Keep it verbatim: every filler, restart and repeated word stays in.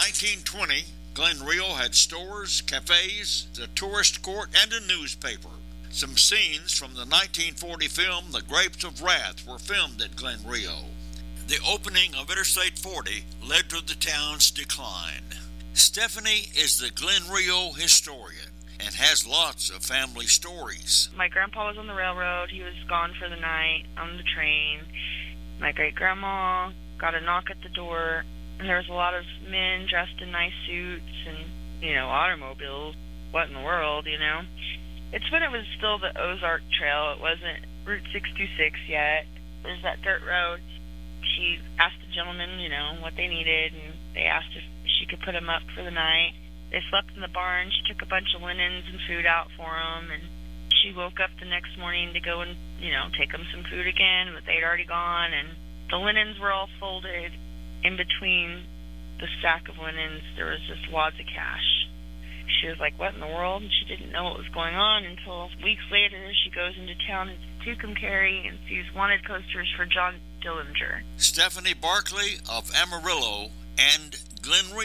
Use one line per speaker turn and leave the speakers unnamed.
nineteen twenty, Glen Rio had stores, cafes, a tourist court, and a newspaper. Some scenes from the nineteen forty film The Grapes of Wrath were filmed at Glen Rio. The opening of Interstate forty led to the town's decline. Stephanie is the Glen Rio historian and has lots of family stories.
My grandpa was on the railroad. He was gone for the night on the train. My great-grandma got a knock at the door, and there was a lot of men dressed in nice suits and, you know, automobiles. What in the world, you know? It's when it was still the Ozark Trail. It wasn't Route six two six yet. There's that dirt road. She asked the gentleman, you know, what they needed, and they asked if she could put them up for the night. They slept in the barn. She took a bunch of linens and food out for them, and she woke up the next morning to go and, you know, take them some food again, but they'd already gone, and the linens were all folded. In between the stack of linens, there was just wads of cash. She was like, what in the world? And she didn't know what was going on until weeks later she goes into town at Tucumcari and sees wanted posters for John Dillinger.
Stephanie Barkley of Amarillo and Glen Rio.